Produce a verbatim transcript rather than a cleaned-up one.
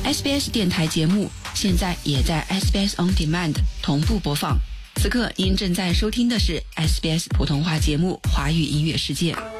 S B S 电台节目现在也在 S B S On Demand 同步播放。此刻您正在收听的是 S B S 普通话节目《华语音乐世界》。